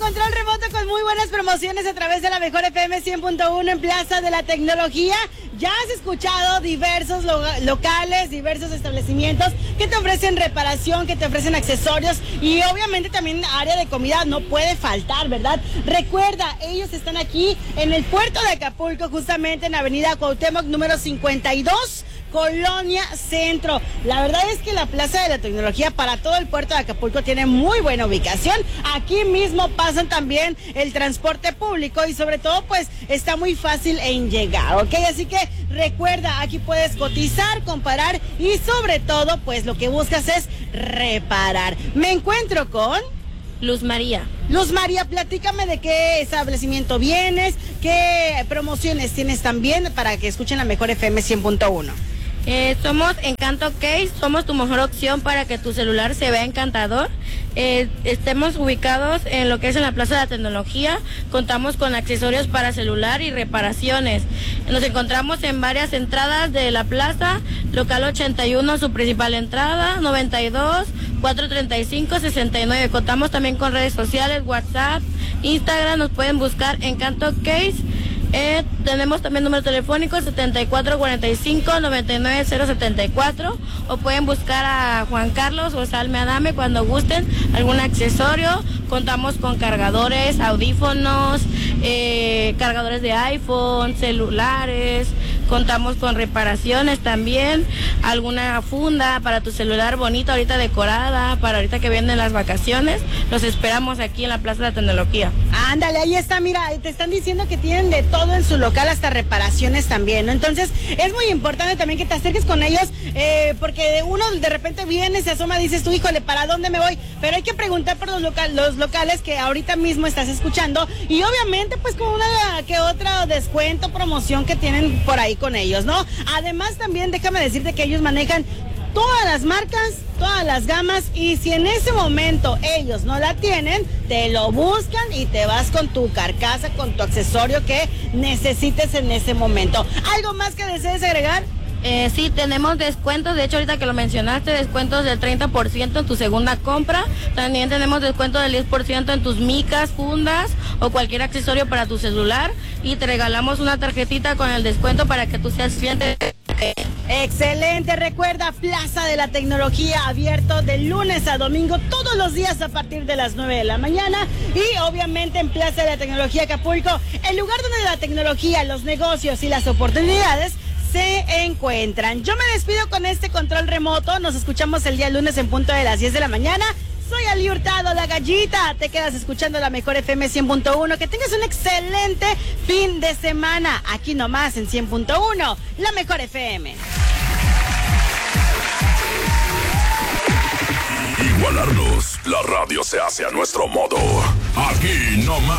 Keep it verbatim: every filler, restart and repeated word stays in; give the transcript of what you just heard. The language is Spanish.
control remoto con muy buenas promociones a través de la mejor F M cien punto uno en Plaza de la Tecnología. Ya has escuchado diversos lo locales, diversos establecimientos que te ofrecen reparación, que te ofrecen accesorios y obviamente también área de comida no puede faltar, ¿verdad? Recuerda, ellos están aquí en el puerto de Acapulco, justamente en Avenida Cuauhtémoc número cincuenta y dos. Colonia Centro. La verdad es que la Plaza de la Tecnología para todo el puerto de Acapulco tiene muy buena ubicación. Aquí mismo pasan también el transporte público y sobre todo pues está muy fácil en llegar, ¿ok? Así que recuerda, aquí puedes cotizar, comparar y sobre todo pues lo que buscas es reparar. Me encuentro con... Luz María. Luz María, platícame de qué establecimiento vienes, qué promociones tienes también para que escuchen la mejor F M cien punto uno. Eh, somos Encanto Case, somos tu mejor opción para que tu celular se vea encantador. Eh, estemos ubicados en lo que es en la Plaza de la Tecnología, contamos con accesorios para celular y reparaciones. Nos encontramos en varias entradas de la plaza, local ochenta y uno su principal entrada, noventa y dos, cuatrocientos treinta y cinco, sesenta y nueve. Contamos también con redes sociales, WhatsApp, Instagram, nos pueden buscar Encanto Case. Eh, tenemos también número telefónico setenta y cuatro cuarenta y cinco, noventa y nueve cero setenta y cuatro o pueden buscar a Juan Carlos o Salme Adame cuando gusten algún accesorio. Contamos con cargadores, audífonos, eh, cargadores de iPhone, celulares, contamos con reparaciones también, alguna funda para tu celular bonita ahorita decorada, para ahorita que vienen las vacaciones. Los esperamos aquí en la Plaza de la Tecnología. Ándale, ahí está, mira, te están diciendo que tienen de todo en su local, hasta reparaciones también, ¿no? Entonces, es muy importante también que te acerques con ellos, eh, porque uno de repente viene, se asoma, dices tú, híjole, ¿para dónde me voy? Pero hay que preguntar por los, local, los locales que ahorita mismo estás escuchando y obviamente pues con una que otra descuento, promoción que tienen por ahí con ellos, ¿no? Además también déjame decirte que ellos manejan todas las marcas, todas las gamas y si en ese momento ellos no la tienen, te lo buscan y te vas con tu carcasa, con tu accesorio que necesites en ese momento. ¿Algo más que desees agregar? Eh, sí, tenemos descuentos, de hecho ahorita que lo mencionaste, descuentos del treinta por ciento en tu segunda compra, también tenemos descuento del diez por ciento en tus micas, fundas o cualquier accesorio para tu celular y te regalamos una tarjetita con el descuento para que tú seas cliente. Excelente, recuerda Plaza de la Tecnología abierto de lunes a domingo todos los días a partir de las nueve de la mañana y obviamente en Plaza de la Tecnología Acapulco, el lugar donde la tecnología, los negocios y las oportunidades se encuentran. Yo me despido con este control remoto, nos escuchamos el día lunes en punto de las diez de la mañana. Soy Ali Hurtado, la gallita, te quedas escuchando la mejor F M cien punto uno, que tengas un excelente fin de semana, aquí nomás en cien punto uno, la mejor F M. Igualarnos, la radio se hace a nuestro modo, aquí nomás.